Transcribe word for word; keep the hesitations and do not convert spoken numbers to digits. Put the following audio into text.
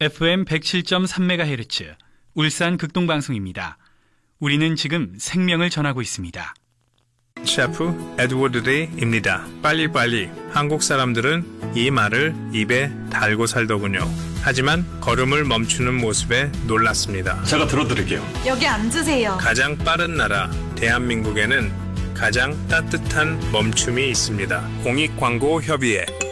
에프엠 백칠 점 삼 메가헤르츠 울산 극동방송입니다. 우리는 지금 생명을 전하고 있습니다. 셰프 에드워드 레이입니다. 빨리빨리. 한국 사람들은 이 말을 입에 달고 살더군요. 하지만 걸음을 멈추는 모습에 놀랐습니다. 제가 들어드릴게요. 여기 앉으세요. 가장 빠른 나라 대한민국에는 가장 따뜻한 멈춤이 있습니다. 공익광고협의회